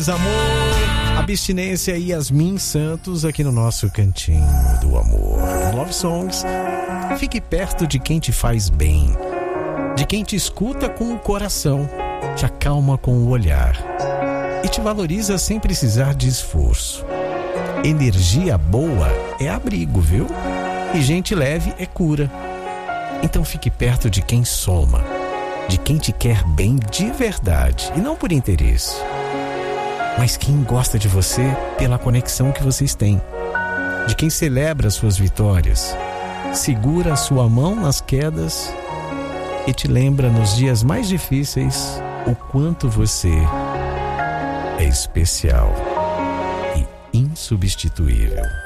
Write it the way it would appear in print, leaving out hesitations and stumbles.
Amor, abstinência e Yasmin Santos aqui no nosso cantinho do amor. Love Songs. Fique perto de quem te faz bem, de quem te escuta com o coração, te acalma com o olhar e te valoriza sem precisar de esforço. Energia boa é abrigo, viu? E gente leve é cura. Então fique perto de quem soma, de quem te quer bem de verdade e não por interesse, mas quem gosta de você pela conexão que vocês têm, de quem celebra suas vitórias, segura a sua mão nas quedas e te lembra nos dias mais difíceis o quanto você é especial e insubstituível.